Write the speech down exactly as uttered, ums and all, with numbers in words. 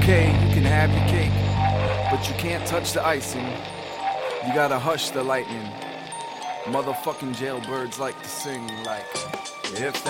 okay, you can have your cake, but you can't touch the icing. You gotta hush the lightning. Motherfucking jailbirds like to sing like, if